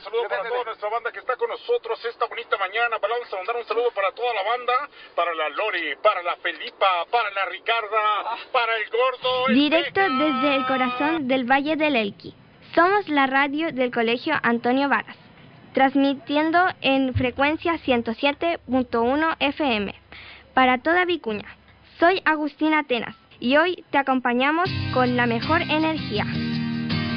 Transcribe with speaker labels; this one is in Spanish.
Speaker 1: saludo para toda nuestra banda que está con nosotros esta bonita mañana. Vamos a mandar un saludo para toda la banda, para la Lori, para la Felipa, para la Ricarda, para el Gordo.
Speaker 2: Directo desde el corazón del Valle del Elqui. Somos la radio del Colegio Antonio Varas, transmitiendo en frecuencia 107.1 FM para toda Vicuña. Soy Agustina Atenas y hoy te acompañamos con la mejor energía.